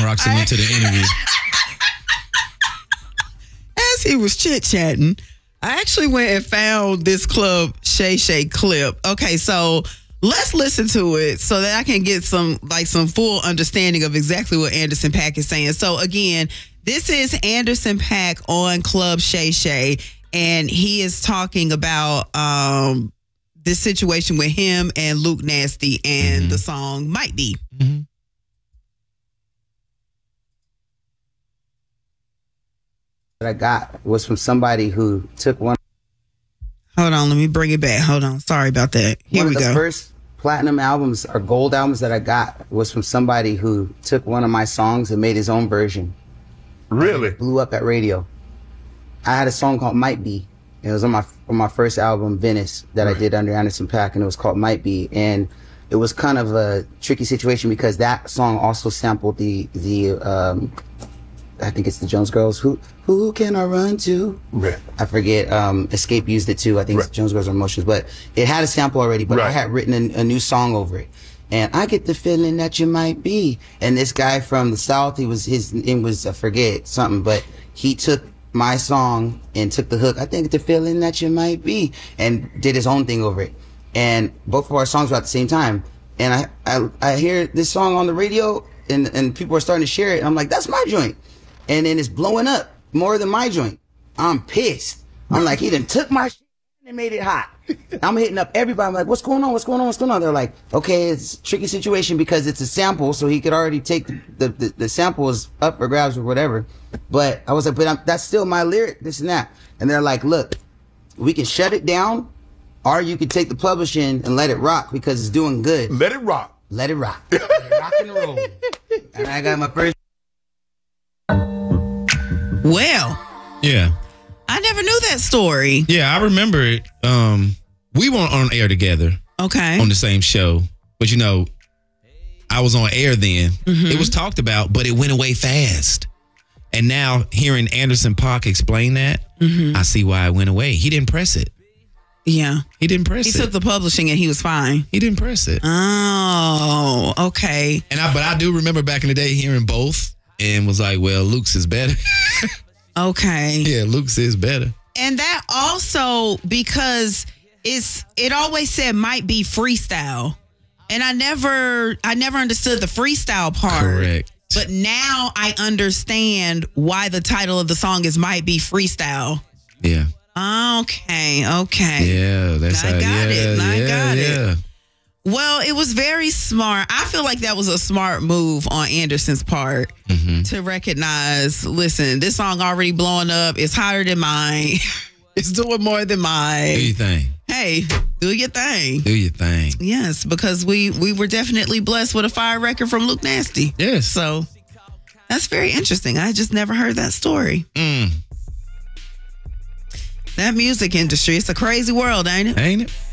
Roxy went to the interview. As he was chit-chatting, I actually went and found this Club Shay Shay clip. Okay, so let's listen to it so that I can get some full understanding of exactly what Anderson .Paak is saying. So again, this is Anderson .Paak on Club Shay Shay, and he is talking about this situation with him and Luke Nasty and the song Might Be. Mm-hmm. That I got was from somebody who took one. Hold on, let me bring it back. Hold on, sorry about that. Here we go. The first platinum albums or gold albums that I got was from somebody who took one of my songs and made his own version. Really? It blew up at radio. I had a song called Might Be. It was on my first album, Venice, that I did under Anderson .Paak, and it was called Might Be. And it was kind of a tricky situation because that song also sampled the I think it's the Jones Girls. Who can I run to? Right. I forget. Escape used it too. I think it's Jones Girls or Emotions, but it had a sample already. But I had written a new song over it. And I get the feeling that you might be. And this guy from the South, his name was I forget something, but he took my song and took the hook. I think the feeling that you might be, and did his own thing over it. And both of our songs were at the same time. And I hear this song on the radio, and people are starting to share it. And I'm like, that's my joint. And then it's blowing up more than my joint. I'm pissed. I'm like, he done took my shit and made it hot. I'm hitting up everybody. I'm like, what's going on? What's going on? What's going on? They're like, okay, it's a tricky situation because it's a sample, so he could already take the sample is up for grabs or whatever. But I was like, but that's still my lyric, this and that. And they're like, look, we can shut it down, or you can take the publishing and let it rock because it's doing good. Let it rock. Let it rock. Let it rock and roll. And I got my first. Well, yeah, I never knew that story. Yeah, I remember it. We weren't on air together. Okay. On the same show, but you know, I was on air then. It was talked about, but it went away fast. And now hearing Anderson .Paak explain that, I see why it went away. He didn't press it. Yeah. He didn't press it. He took the publishing and he was fine. He didn't press it. Oh, okay. But I do remember back in the day hearing both and was like, well, Luke's is better. Okay. Yeah, Luke's is better. And that also because it always said might be freestyle. And I never understood the freestyle part. Correct. But now I understand why the title of the song is Might Be Freestyle. Yeah. Okay. Yeah, that's I got it. Yeah. Well, it was very smart. I feel like that was a smart move on Anderson's part to recognize, listen, this song already blowing up. It's hotter than mine. It's doing more than mine. Do your thing. Hey, do your thing. Do your thing. Yes, because we were definitely blessed with a fire record from Luke Nasty. Yes. So that's very interesting. I just never heard that story. That music industry, it's a crazy world, ain't it? Ain't it?